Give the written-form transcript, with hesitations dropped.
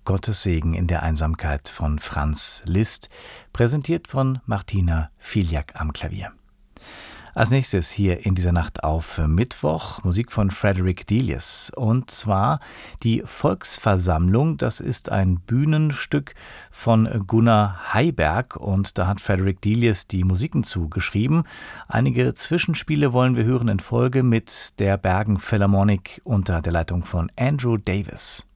Gottes Segen in der Einsamkeit von Franz Liszt, präsentiert von Martina Filiak am Klavier. Als nächstes hier in dieser Nacht auf Mittwoch Musik von Frederick Delius. Und zwar die Volksversammlung. Das ist ein Bühnenstück von Gunnar Heiberg und da hat Frederick Delius die Musiken zugeschrieben. Einige Zwischenspiele wollen wir hören in Folge mit der Bergen Philharmonic unter der Leitung von Andrew Davis.